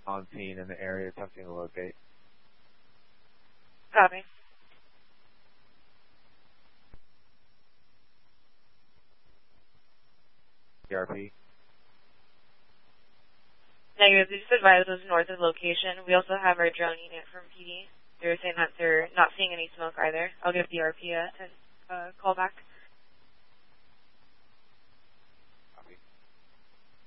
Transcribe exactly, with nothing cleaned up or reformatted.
on scene in the area attempting to locate. Copy. D R P. Negative. They just advised us north of location. We also have our drone unit from P D. They're saying that they're not seeing any smoke either. I'll give D R P a, a, a call back.